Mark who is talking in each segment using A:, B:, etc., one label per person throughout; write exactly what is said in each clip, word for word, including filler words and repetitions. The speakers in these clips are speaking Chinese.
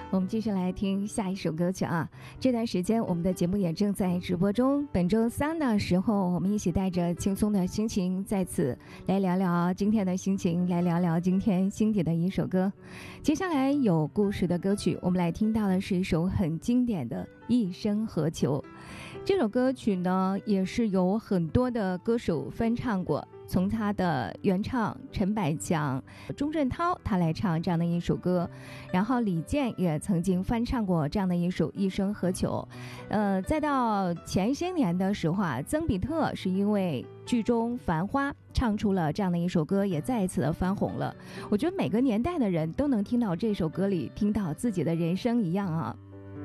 A: 我们继续来听下一首歌曲啊！这段时间我们的节目也正在直播中。本周三的时候，我们一起带着轻松的心情，在此来聊聊今天的心情，来聊聊今天心底的一首歌。接下来有故事的歌曲，我们来听到的是一首很经典的《一生何求》。这首歌曲呢，也是有很多的歌手翻唱过。从他的原唱陈百强、钟镇涛他来唱这样的一首歌，然后李健也曾经翻唱过这样的一首《一生何求》。呃，再到前些年的时候啊，曾比特是因为剧中《繁花》唱出了这样的一首歌，也再一次的翻红了。我觉得每个年代的人都能听到这首歌里听到自己的人生一样啊。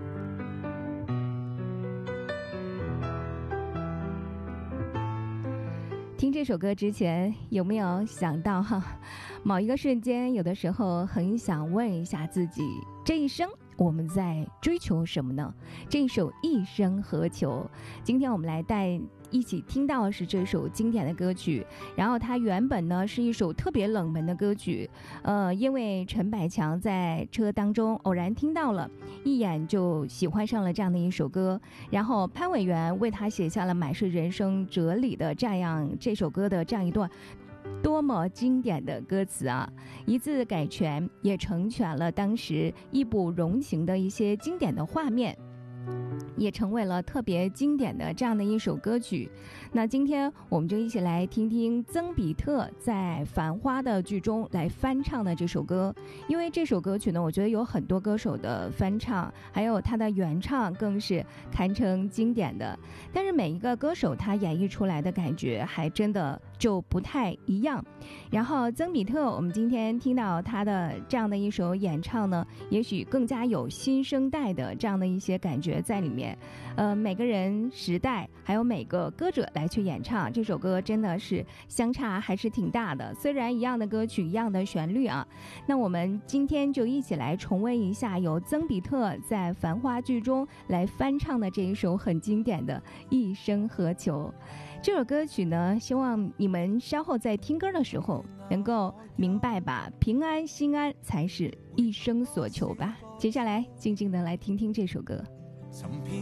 A: 听这首歌之前，有没有想到哈，某一个瞬间，有的时候很想问一下自己，这一生我们在追求什么呢？这一首《一生何求》，今天我们来带一起听到的是这首经典的歌曲，然后它原本呢是一首特别冷门的歌曲，呃，因为陈百强在车当中偶然听到了，一眼就喜欢上了这样的一首歌，然后潘伟元为他写下了满是人生哲理的这样这首歌的这样一段多么经典的歌词啊！一字改全，也成全了当时义不容情的一些经典的画面，也成为了特别经典的这样的一首歌曲。那今天我们就一起来听听曾比特在《繁花》的剧中来翻唱的这首歌。因为这首歌曲呢，我觉得有很多歌手的翻唱，还有他的原唱更是堪称经典的，但是每一个歌手他演绎出来的感觉还真的就不太一样。然后曾比特，我们今天听到他的这样的一首演唱呢，也许更加有新生代的这样的一些感觉在里面。呃，每个人时代还有每个歌者来去演唱这首歌，真的是相差还是挺大的。虽然一样的歌曲，一样的旋律啊，那我们今天就一起来重温一下由曾比特在《繁花》剧中来翻唱的这一首很经典的《一生何求》。这首歌曲呢，希望你们稍后在听歌的时候能够明白吧，平安心安才是一生所求吧。接下来静静的来听听这首歌。